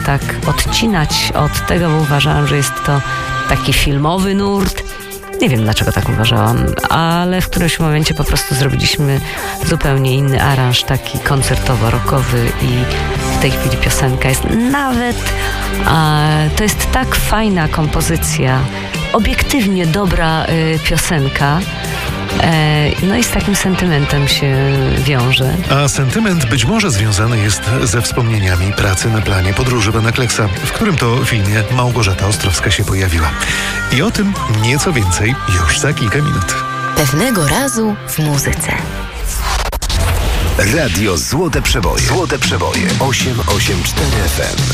tak odcinać od tego, bo uważałam, że jest to taki filmowy nurt. Nie wiem, dlaczego tak uważałam, ale w którymś momencie po prostu zrobiliśmy zupełnie inny aranż, taki koncertowo-rockowy i w tej chwili piosenka jest to jest tak fajna kompozycja, obiektywnie dobra piosenka, no i z takim sentymentem się wiąże. A sentyment być może związany jest ze wspomnieniami pracy na planie Podróży pana Kleksa, w którym to filmie Małgorzata Ostrowska się pojawiła. I o tym nieco więcej już za kilka minut. Pewnego razu w muzyce. Radio Złote Przeboje. Złote Przeboje. 884 FM.